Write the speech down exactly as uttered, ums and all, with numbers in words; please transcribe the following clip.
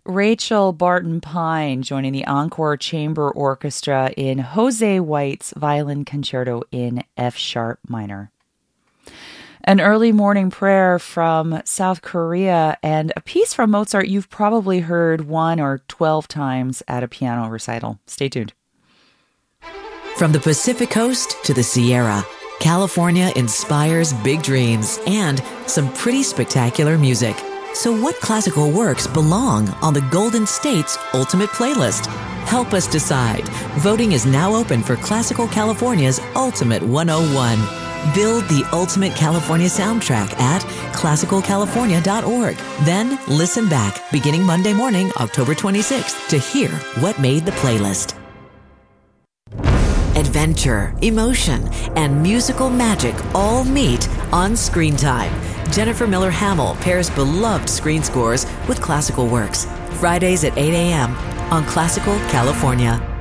Rachel Barton Pine joining the Encore Chamber Orchestra in Jose White's Violin Concerto in F sharp minor. An early morning prayer from South Korea and a piece from Mozart you've probably heard one or twelve times at a piano recital. Stay tuned. From the Pacific Coast to the Sierra, California inspires big dreams and some pretty spectacular music. So what classical works belong on the Golden State's Ultimate Playlist? Help us decide. Voting is now open for Classical California's Ultimate one oh one. Build the Ultimate California soundtrack at classical california dot org. Then listen back beginning Monday morning, October twenty-sixth, to hear what made the playlist. Adventure, emotion, and musical magic all meet on Screen Time. Jennifer Miller Hamill pairs beloved screen scores with classical works. Fridays at eight a.m. on Classical California.